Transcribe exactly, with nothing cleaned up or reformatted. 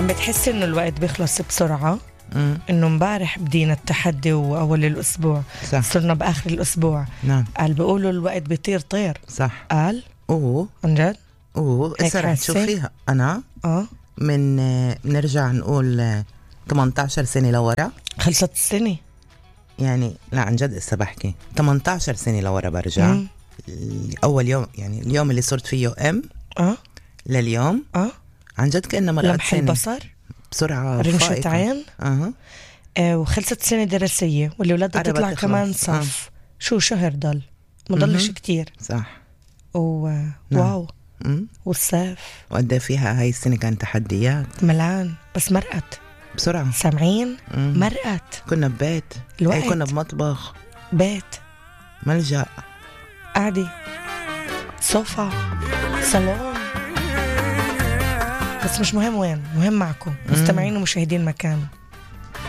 عم بتحس إنه الوقت بيخلص بسرعة؟ مم. إنه مبارح بدينا التحدي وأول الأسبوع صح. صرنا بآخر الأسبوع. نعم. قال بيقولوا الوقت بيطير طير. صح. قال أوه عن جد؟ أوه هيك إسا رح حاسة؟ تشوفيها أنا آه من نرجع نقول ثمانية عشر سنة لورا. خلصت السنة يعني لا عن جد إسا بحكي ثمانية عشر سنة لورا برجع. مم. أول يوم يعني اليوم اللي صرت فيه أم آه لليوم آه عن جد كأنه مرقت لمح سنة البصر، بسرعة رمشة فائقة. عين. أه. آه وخلصت سنة دراسية واللي ولادها قربت تطلع تخلص. كمان صف. شو شهر ضل مضلش مهم. كتير. صح. و... نعم. واو. مم. والصيف وقد فيها هاي السنة كانت تحديات ملان بس مرقت. بسرعة. سامعين؟ مم. مرقت. كنا ببيت. الوقت. أي كنا بمطبخ بيت ملجأ. قعدة صوفا صالون. بس مش مهم وين، مهم معكم مستمعين ومشاهدين مكان.